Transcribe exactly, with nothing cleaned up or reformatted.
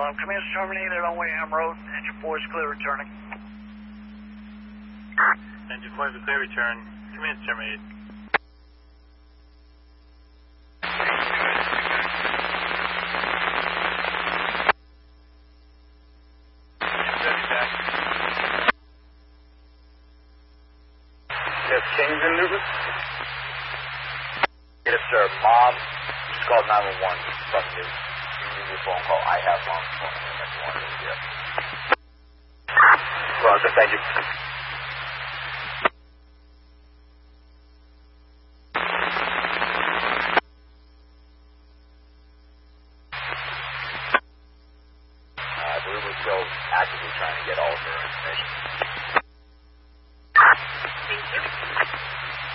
Uh, command's terminated on Wayham Road. Engine four is clear returning. Engine four is a clear return. Command's terminated. Yes, Kings and Newton? Yes, sir. Mom, just called nine one one from you. You need your phone call. I have mom's phone. If you want to, yeah. Roger, thank you.